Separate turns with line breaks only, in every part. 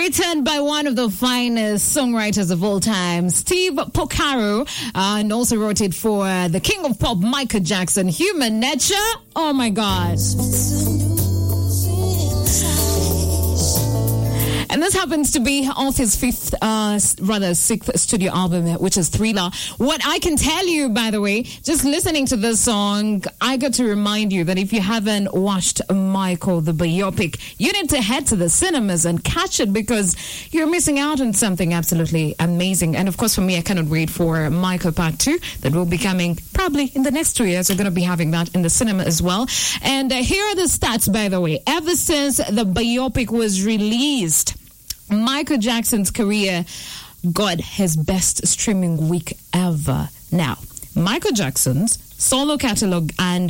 written by one of the finest songwriters of all time, Steve Porcaro, and also wrote it for the king of pop, Michael Jackson. Human Nature. Oh my God. And this happens to be off his sixth studio album, which is Thriller. What I can tell you, by the way, just listening to this song, I got to remind you that if you haven't watched Michael, the biopic, you need to head to the cinemas and catch it because you're missing out on something absolutely amazing. And of course, for me, I cannot wait for Michael Part 2 that will be coming probably in the next 2 years. We're going to be having that in the cinema as well. And here are the stats, by the way. Ever since the biopic was released, Michael Jackson's career got his best streaming week ever. Now, Michael Jackson's solo catalog and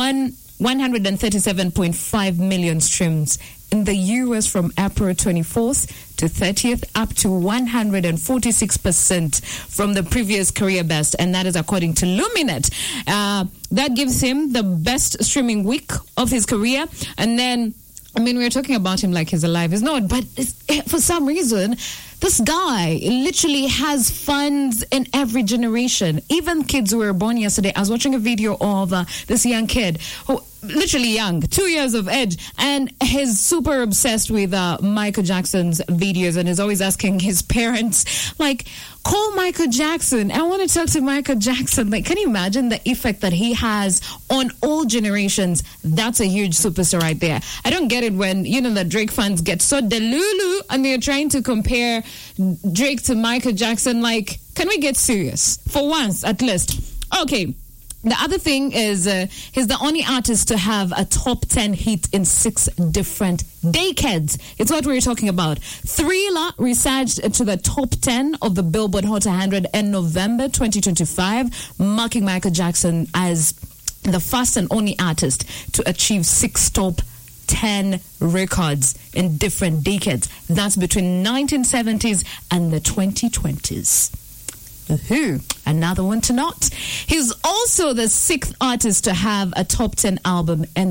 137.5 million streams in the US from April 24th to 30th, up to 146% from the previous career best, and that is according to Luminate. That gives him the best streaming week of his career, and then I mean, we're talking about him like he's alive. He's not, but for some reason, this guy literally has fans in every generation. Even kids who were born yesterday. I was watching a video of this young kid, who literally young, 2 years of age, and he's super obsessed with Michael Jackson's videos and is always asking his parents, like, call Michael Jackson. I want to talk to Michael Jackson. Like, can you imagine the effect that he has on all generations? That's a huge superstar right there. I don't get it when, the Drake fans get so delulu and they're trying to compare Drake to Michael Jackson. Like, can we get serious? For once, at least. Okay. The other thing is he's the only artist to have a top 10 hit in 6 different decades. It's what we're talking about. Thriller researched to the top 10 of the Billboard Hot 100 in November 2025, marking Michael Jackson as the first and only artist to achieve 6 top 10 records in different decades. That's between 1970s and the 2020s. Another one to note. He's also the 6th artist to have a top 10 album in